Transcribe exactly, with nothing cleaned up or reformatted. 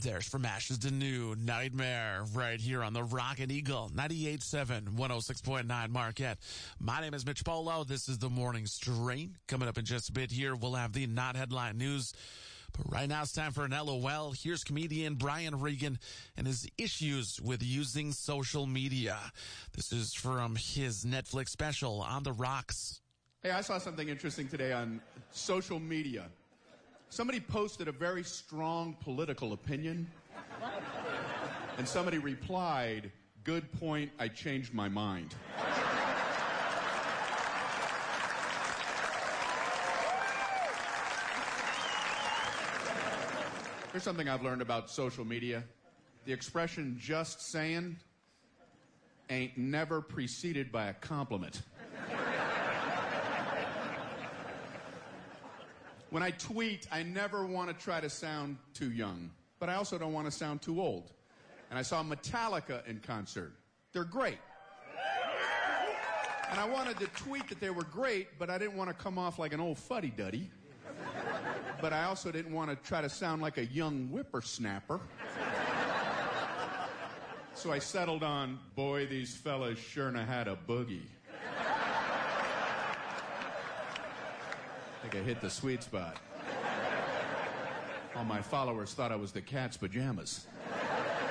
There's From Ashes to New, Nightmare, right here on the Rocket Eagle, ninety-eight point seven, one oh six point nine Marquette. My name is Mitch Polo. This is the Morning Strain. Coming up in just a bit here, we'll have the not headline news. But right now it's time for an L O L. Here's comedian Brian Regan and his issues with using social media. This is from his Netflix special, On the Rocks. Hey, I saw something interesting today on social media. Somebody posted a very strong political opinion, and somebody replied, "Good point, I changed my mind." Here's something I've learned about social media. The expression "just saying" ain't never preceded by a compliment. When I tweet, I never want to try to sound too young, but I also don't want to sound too old. And I saw Metallica in concert. They're great. And I wanted to tweet that they were great, but I didn't want to come off like an old fuddy-duddy. But I also didn't want to try to sound like a young whippersnapper. So I settled on, boy, these fellas sure know how to boogie. I think I hit the sweet spot. All my followers thought I was the Cat's pajamas.